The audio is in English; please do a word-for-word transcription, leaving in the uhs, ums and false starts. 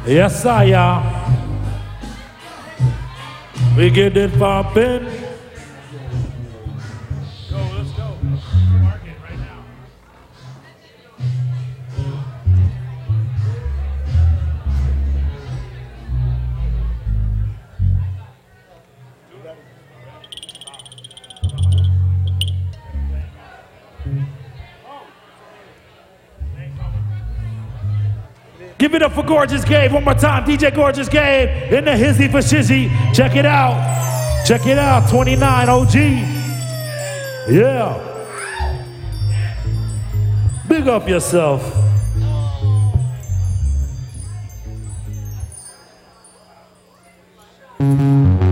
Yes, I y'all. We get it poppin'. Go, let's go. Mark it right now. Give it up for Gorgeous Gabe one more time. D J Gorgeous Gabe in the hizzy for shizzy. Check it out. Check it out. twenty-nine O G. Yeah. Big up yourself.